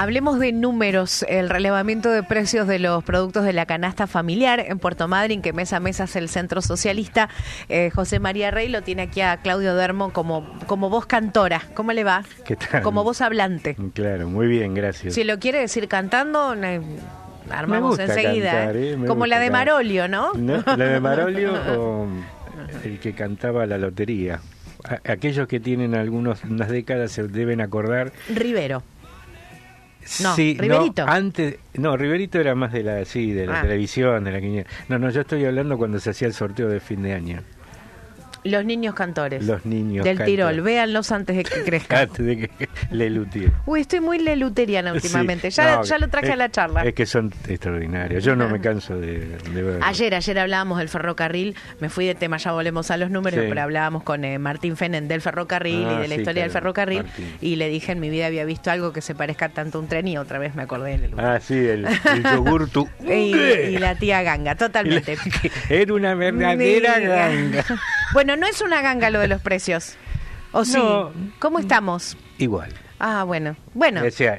Hablemos de números, el relevamiento de precios de los productos de la canasta familiar en Puerto Madryn, que mes a mes hace el Centro Socialista. José María Rey lo tiene aquí a Claudio Dermo como voz cantora. ¿Cómo le va? ¿Qué tal? Como voz hablante. Claro, muy bien, gracias. Si lo quiere decir cantando, armamos enseguida. Cantar, como la de Marolio, ¿no? La de Marolio o el que cantaba la lotería. Aquellos que tienen unas décadas se deben acordar. Rivero. No, sí, Riverito. Riverito era más de la televisión, de la quiniela. No, yo estoy hablando cuando se hacía el sorteo de fin de año. Los niños cantores. Los niños del cantores. Tirol, véanlos antes de que crezcan. Antes de que Lelutier. Uy, estoy muy leluteriana últimamente. Sí, ya lo traje a la charla. Es que son extraordinarios. Yo no me canso de ver. Ayer hablábamos del ferrocarril. Me fui de tema, ya volvemos a los números, Sí. pero hablábamos con Martín Fenen del ferrocarril y de la historia del ferrocarril. Martín. Y le dije, en mi vida había visto algo que se parezca tanto a un tren y otra vez me acordé del Sí, el yogur tu. y la tía Ganga, totalmente. Era una verdadera ganga. Bueno, no es una ganga lo de los precios. ¿O sí? No. ¿Cómo estamos? Igual. Ah, bueno. O sea,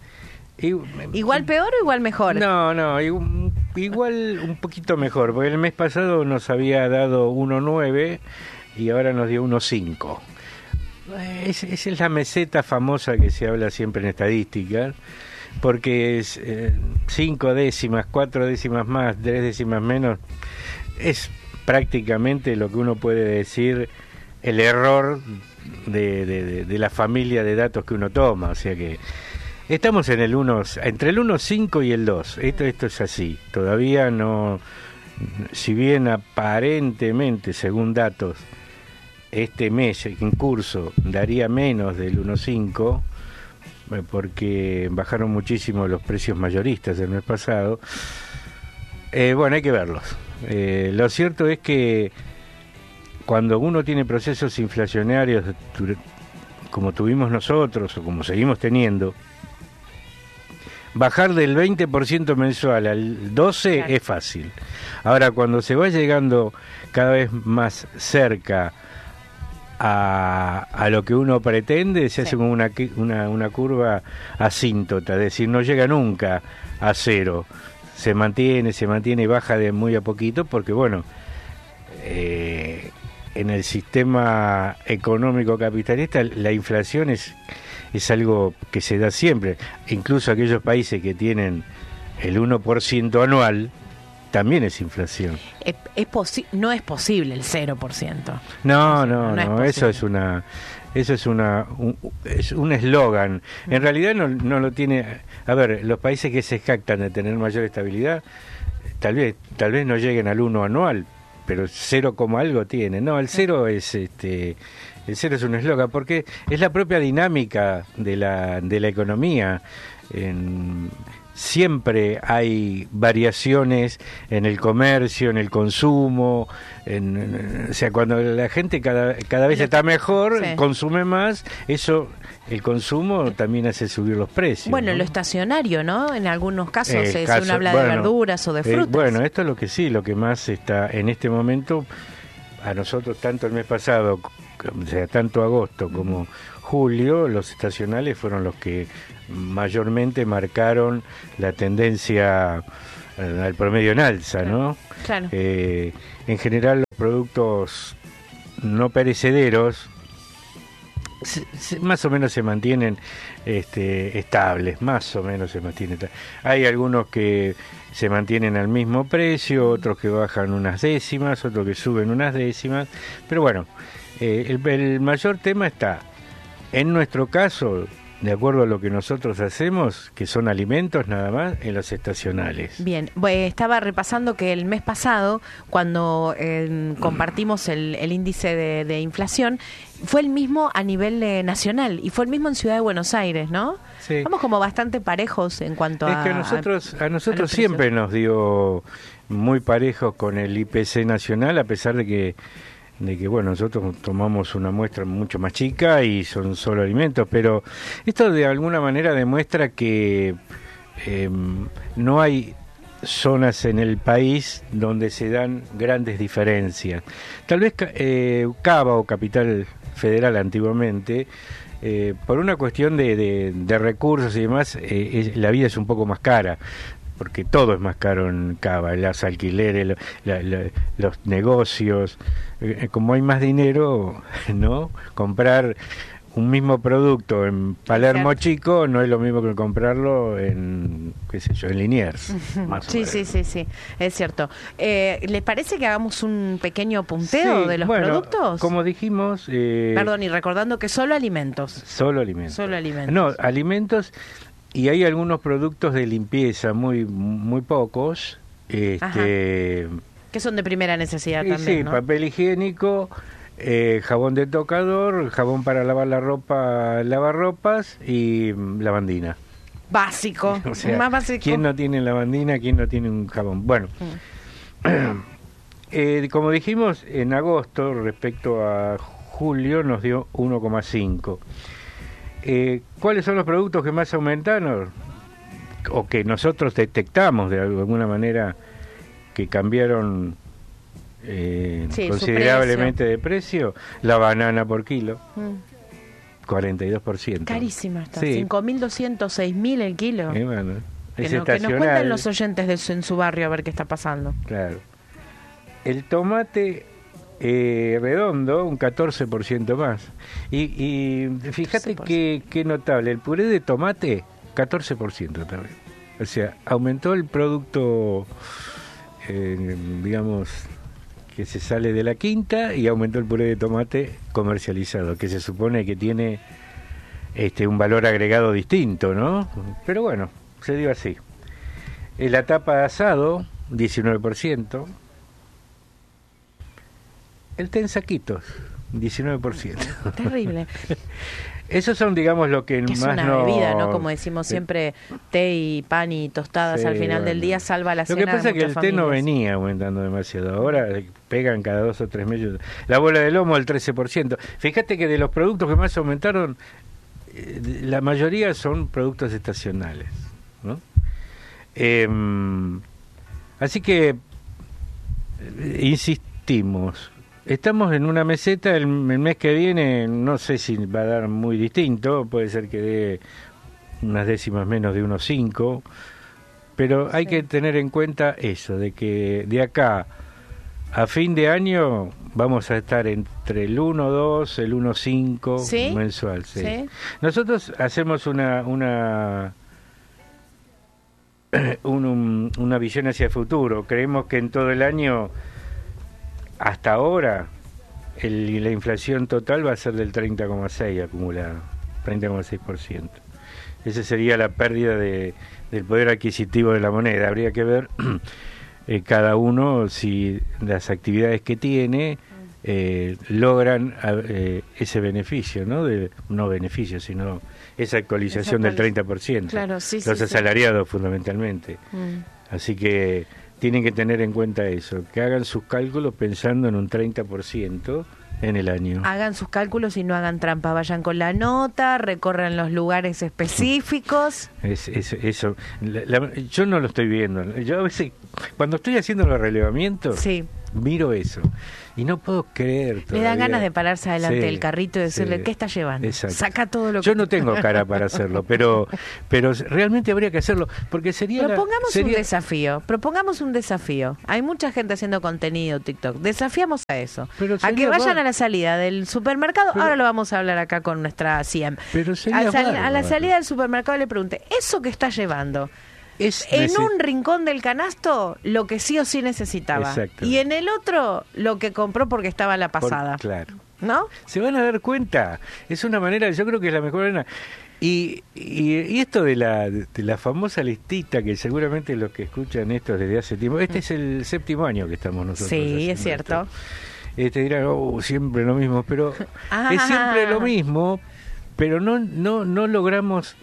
¿Igual peor o igual mejor? No, igual un poquito mejor, porque el mes pasado nos había dado 1.9 y ahora nos dio 1.5. Esa es la meseta famosa que se habla siempre en estadística, porque es 5 décimas, 4 décimas más, 3 décimas menos, es prácticamente lo que uno puede decir el error de la familia de datos que uno toma. O sea que estamos en entre el 1.5 y el 2. Esto es así. Todavía no, si bien aparentemente, según datos, este mes en curso daría menos del 1.5, porque bajaron muchísimo los precios mayoristas el mes pasado. Bueno, hay que verlos. Lo cierto es que cuando uno tiene procesos inflacionarios como tuvimos nosotros o como seguimos teniendo, bajar del 20% mensual al 12% claro, es fácil. Ahora, cuando se va llegando cada vez más cerca a lo que uno pretende, se hace como una curva asíntota, es decir, no llega nunca a cero. Se mantiene y baja de muy a poquito porque, bueno, en el sistema económico capitalista la inflación es algo que se da siempre. Incluso aquellos países que tienen el 1% anual, también es inflación. No es posible el 0%. No, eso es un eslogan. En realidad no lo tiene. A ver, los países que se jactan de tener mayor estabilidad, tal vez no lleguen al 1 anual, pero 0, algo tiene. No, el 0 es el 0 es un eslogan porque es la propia dinámica de la economía. Siempre hay variaciones en el comercio, en el consumo, o sea, cuando la gente cada vez está mejor, sí, consume más, el consumo también hace subir los precios. Bueno, ¿no? Lo estacionario, ¿no? En algunos casos, si uno habla de verduras o de frutas. Bueno, esto es lo que más está en este momento, a nosotros tanto el mes pasado, o sea, tanto agosto como julio, los estacionales fueron los que mayormente marcaron la tendencia al promedio en alza, ¿no? Claro. En general los productos no perecederos más o menos se mantienen estables, más o menos se mantienen. Hay algunos que se mantienen al mismo precio, otros que bajan unas décimas, otros que suben unas décimas, pero bueno, el mayor tema está, en nuestro caso, de acuerdo a lo que nosotros hacemos, que son alimentos nada más, en los estacionales. Bien, estaba repasando que el mes pasado, cuando compartimos el índice de inflación, fue el mismo a nivel nacional y fue el mismo en Ciudad de Buenos Aires, ¿no? Sí. Vamos como bastante parejos en cuanto a... Es que a nosotros siempre nos dio muy parejos con el IPC nacional, a pesar de que bueno, nosotros tomamos una muestra mucho más chica y son solo alimentos, pero esto de alguna manera demuestra que no hay zonas en el país donde se dan grandes diferencias. Tal vez Cava o Capital Federal antiguamente por una cuestión de recursos y demás, la vida es un poco más cara, porque todo es más caro en Cava, los alquileres, los negocios, como hay más dinero, ¿no? Comprar un mismo producto en Palermo Chico no es lo mismo que comprarlo en, qué sé yo, en Liniers. Sí, es cierto. ¿Les parece que hagamos un pequeño punteo de los productos? Como dijimos... Perdón, y recordando que solo alimentos. Solo alimentos. Solo alimentos. No, alimentos, y hay algunos productos de limpieza, muy pocos, que son de primera necesidad también, sí, ¿no? Papel higiénico, jabón de tocador, jabón para lavar la ropa, lavarropas y lavandina. Básico, o sea, más básico. ¿Quién no tiene lavandina? ¿Quién no tiene un jabón? Bueno, como dijimos, en agosto, respecto a julio, nos dio 1,5. ¿Cuáles son los productos que más aumentaron? O que nosotros detectamos de alguna manera que cambiaron considerablemente de precio. La banana por kilo, 42%. Carísima está, sí. 5.200, 6.000 el kilo. Bueno, que nos cuenten los oyentes en su barrio a ver qué está pasando. Claro. El tomate redondo, un 14% más. Y fíjate qué notable, el puré de tomate, 14% también. O sea, aumentó el producto, digamos, que se sale de la quinta, y aumentó el puré de tomate comercializado, que se supone que tiene un valor agregado distinto, ¿no? Pero bueno, se dio así. La tapa de asado, 19%. El té en saquitos, 19%. Terrible. Esos son, digamos, lo que es más una bebida, ¿no? Como decimos siempre, té y pan y tostadas al final del día salva la cena. Lo que pasa es que el familias. té no venía aumentando demasiado. Ahora pegan cada 2 o 3 meses. La bola de lomo, el 13%. Fíjate que de los productos que más aumentaron, la mayoría son productos estacionales, ¿no? Así que, insistimos. Estamos en una meseta, el mes que viene no sé si va a dar muy distinto, puede ser que dé unas décimas menos de 1,5, pero hay que tener en cuenta eso, de que de acá a fin de año vamos a estar entre el 1,2, el 1,5 mensual. Sí. Nosotros hacemos una visión hacia el futuro, creemos que en todo el año... Hasta ahora, la inflación total va a ser del 30,6 acumulada, 30,6%. Esa sería la pérdida del poder adquisitivo de la moneda. Habría que ver cada uno si las actividades que tiene logran ese beneficio, ¿no? No beneficio, sino esa actualización del 30%. Claro, los asalariados fundamentalmente. Así que... tienen que tener en cuenta eso, que hagan sus cálculos pensando en un 30% en el año. Hagan sus cálculos y no hagan trampa, vayan con la nota, recorran los lugares específicos. Eso, yo no lo estoy viendo. Yo a veces, cuando estoy haciendo los relevamientos, miro eso y no puedo creer todavía. Le dan ganas de pararse adelante del carrito y decirle, ¿qué está llevando? Exacto. Saca todo lo que... Yo no tengo cara para hacerlo, pero realmente habría que hacerlo, porque Propongamos un desafío. Hay mucha gente haciendo contenido TikTok. Desafiamos a eso. A que vayan a la salida del supermercado. Ahora lo vamos a hablar acá con nuestra CIEM. A la salida del supermercado le pregunte, ¿eso que está llevando? En un rincón del canasto lo que sí o sí necesitaba, y en el otro lo que compró porque estaba a la pasada. Claro. ¿No? Se van a dar cuenta. Es una manera, yo creo que es la mejor manera. Y esto de la famosa listita, que seguramente los que escuchan esto desde hace tiempo, este es el 7º año que estamos nosotros. Sí, es cierto. Dirán, siempre lo mismo, pero es siempre lo mismo, pero no logramos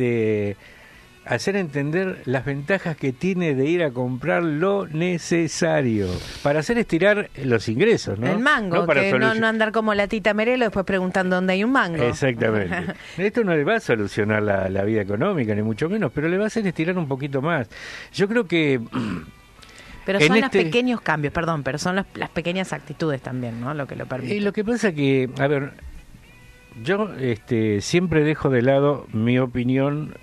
hacer entender las ventajas que tiene de ir a comprar lo necesario para hacer estirar los ingresos, ¿no? El mango, no andar como la tita Merelo después preguntando dónde hay un mango. Exactamente. Esto no le va a solucionar la vida económica, ni mucho menos, pero le va a hacer estirar un poquito más. Yo creo que... Pero son los pequeños cambios, pero son las pequeñas actitudes también, ¿no? Lo que lo permite. Lo que pasa que, a ver... yo siempre dejo de lado mi opinión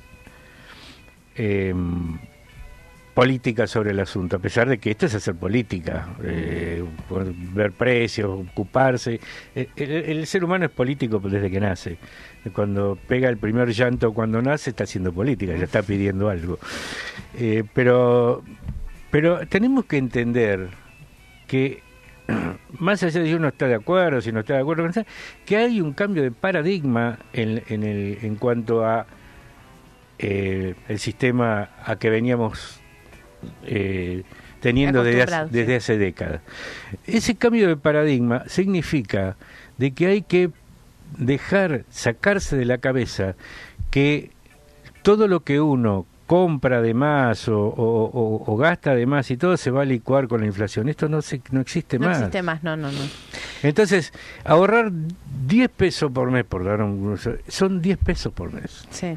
política sobre el asunto, a pesar de que esto es hacer política, ver precios, ocuparse. El ser humano es político desde que nace. Cuando pega el primer llanto cuando nace, está haciendo política, ya está pidiendo algo. Pero tenemos que entender que, más allá de si uno está de acuerdo, si no está de acuerdo, que hay un cambio de paradigma en cuanto a el sistema a que veníamos teniendo desde hace décadas. Ese cambio de paradigma significa de que hay que sacarse de la cabeza que todo lo que uno compra de más o gasta de más y todo se va a licuar con la inflación. Esto no existe más. No existe más, no. Entonces, ahorrar 10 pesos por mes, por dar son 10 pesos por mes. Sí.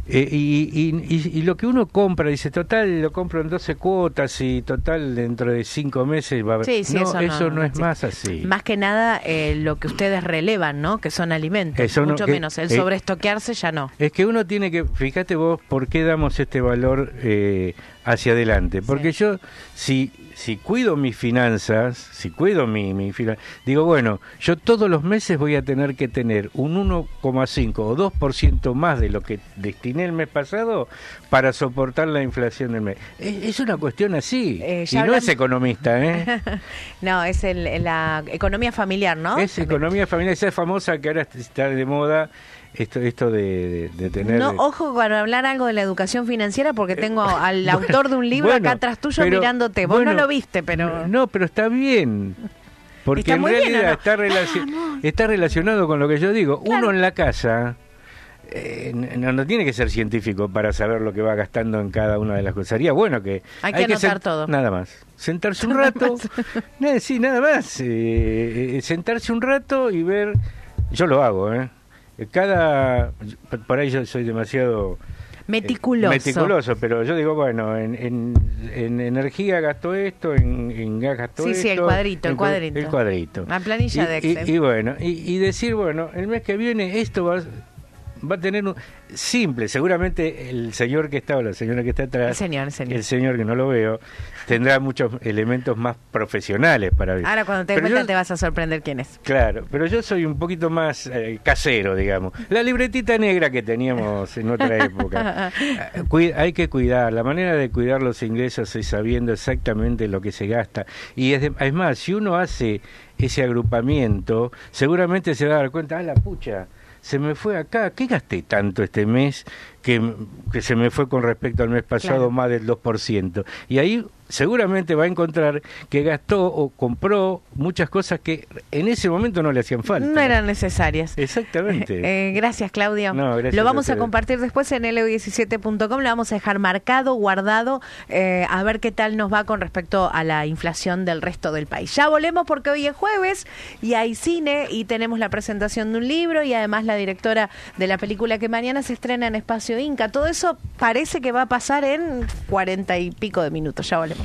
Y lo que uno compra, dice, total, lo compro en 12 cuotas y total, dentro de 5 meses va a haber... Sí, eso no es más así. Más que nada lo que ustedes relevan, ¿no? Que son alimentos, eso mucho menos. El sobreestoquearse ya no. Es que uno tiene que... Fíjate vos por qué damos este valor hacia adelante. Porque yo, si cuido mis finanzas, digo, bueno, yo todos los meses voy a tener que tener un 1,5 o 2% más de lo que destiné el mes pasado para soportar la inflación del mes. Es una cuestión así, y no es economista, ¿eh? No, es la economía familiar, ¿no? Es economía familiar, esa famosa que ahora está de moda. Esto de tener... No, ojo con hablar algo de la educación financiera, porque tengo al autor de un libro acá atrás tuyo mirándote. Vos no lo viste, pero... No, pero está bien. Porque en realidad está relacionado con lo que yo digo. Claro. Uno en la casa no tiene que ser científico para saber lo que va gastando en cada una de las cosas. Sería bueno que... Hay que anotar todo. Nada más. Sentarse un rato. Nada más. Sentarse un rato y ver... Yo lo hago, por ahí yo soy demasiado meticuloso, pero yo digo, bueno, en energía gasto esto, en gas gasto esto. Sí, el cuadrito. La planilla de Excel. Y bueno, y decir, bueno, el mes que viene esto va a tener un simple, seguramente el señor que está o la señora que está atrás, el señor que no lo veo, tendrá muchos elementos más profesionales para ver. Ahora cuando te des cuenta te vas a sorprender quién es. Claro, pero yo soy un poquito más casero, digamos. La libretita negra que teníamos en otra época. Hay que cuidar, la manera de cuidar los ingresos es sabiendo exactamente lo que se gasta. Y es más, si uno hace ese agrupamiento, seguramente se va a dar cuenta, la pucha, se me fue acá, ¿qué gasté tanto este mes que se me fue con respecto al mes pasado? Claro. Más del 2%? Y ahí seguramente va a encontrar que gastó o compró muchas cosas que en ese momento no le hacían falta. No eran necesarias. Exactamente. Gracias, Claudio. No, gracias. Lo vamos a compartir después en leo17.com, lo vamos a dejar marcado, guardado, a ver qué tal nos va con respecto a la inflación del resto del país. Ya volvemos porque hoy es jueves y hay cine y tenemos la presentación de un libro y además la directora de la película que mañana se estrena en Espacio Inca. Todo eso parece que va a pasar en 40 y pico de minutos. Ya volvemos.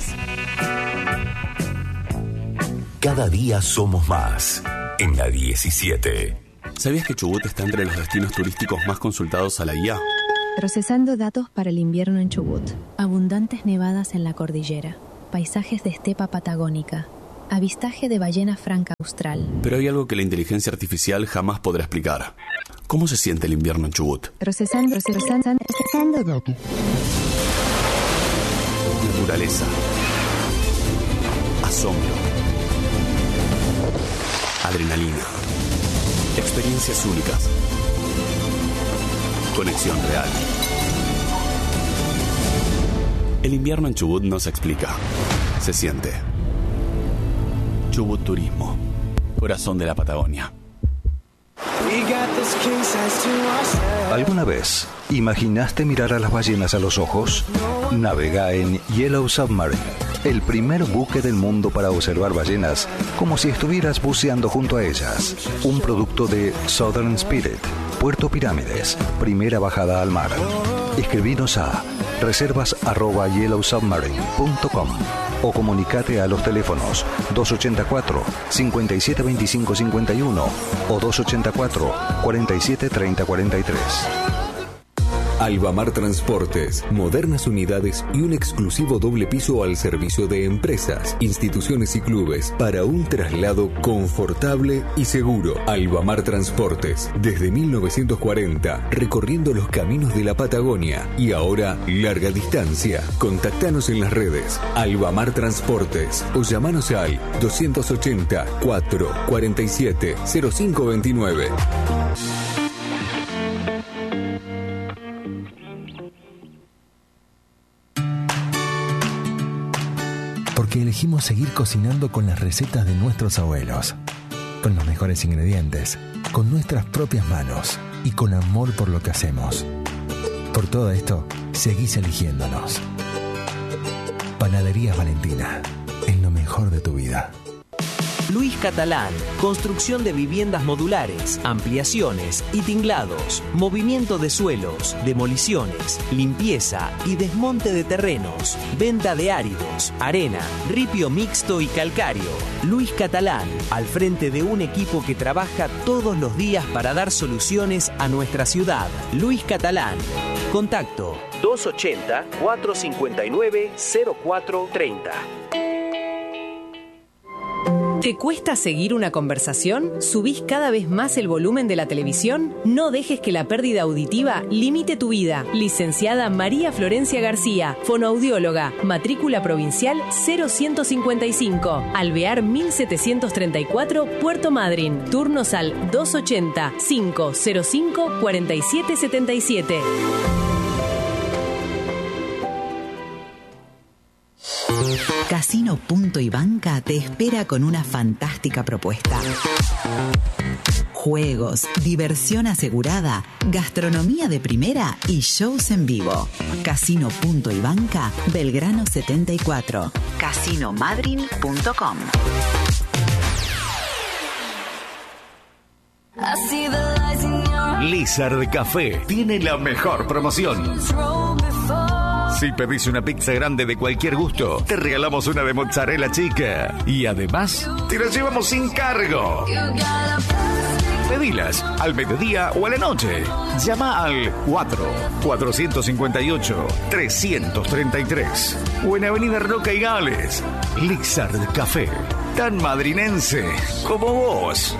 Cada día somos más en la 17. ¿Sabías que Chubut está entre los destinos turísticos más consultados a la IA? Procesando datos para el invierno en Chubut. Abundantes nevadas en la cordillera. Paisajes de estepa patagónica. Avistaje de ballena franca austral. Pero hay algo que la inteligencia artificial jamás podrá explicar. ¿Cómo se siente el invierno en Chubut? Procesando datos. Naturaleza. Asombro. Adrenalina. Experiencias únicas. Conexión real. El invierno en Chubut no se explica. Se siente. Chubut Turismo. Corazón de la Patagonia. ¿Alguna vez imaginaste mirar a las ballenas a los ojos? Navega en Yellow Submarine, el primer buque del mundo para observar ballenas como si estuvieras buceando junto a ellas. Un producto de Southern Spirit, Puerto Pirámides, primera bajada al mar. Escribinos a reservas@yellowsubmarine.com o comunicate a los teléfonos 284 57 25 51 o 284 47 30 43. Albamar Transportes, modernas unidades y un exclusivo doble piso al servicio de empresas, instituciones y clubes para un traslado confortable y seguro. Albamar Transportes, desde 1940, recorriendo los caminos de la Patagonia y ahora larga distancia. Contactanos en las redes Albamar Transportes o llamanos al 280 4 47 0529. Porque elegimos seguir cocinando con las recetas de nuestros abuelos, con los mejores ingredientes, con nuestras propias manos y con amor por lo que hacemos. Por todo esto, seguís eligiéndonos. Panaderías Valentina, en lo mejor de tu vida. Luis Catalán, construcción de viviendas modulares, ampliaciones y tinglados, movimiento de suelos, demoliciones, limpieza y desmonte de terrenos, venta de áridos, arena, ripio mixto y calcáreo. Luis Catalán, al frente de un equipo que trabaja todos los días para dar soluciones a nuestra ciudad. Luis Catalán. Contacto 280-459-0430. ¿Te cuesta seguir una conversación? ¿Subís cada vez más el volumen de la televisión? No dejes que la pérdida auditiva limite tu vida. Licenciada María Florencia García, fonoaudióloga, matrícula provincial 0155, Alvear 1734, Puerto Madryn. Turnos al 280-505-4777. Casino Punto y Banca te espera con una fantástica propuesta. Juegos, diversión asegurada, gastronomía de primera y shows en vivo. Casino Punto y Banca, Belgrano 74. Casinomadryn.com. Lizard Café tiene la mejor promoción. Si pedís una pizza grande de cualquier gusto, te regalamos una de mozzarella chica. Y además, te la llevamos sin cargo. Pedilas al mediodía o a la noche. Llama al 458-333 o en Avenida Roca y Gales. Lizard Café, tan madrinense como vos.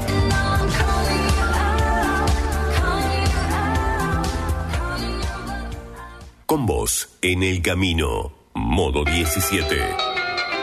Con vos, en el camino, modo 17.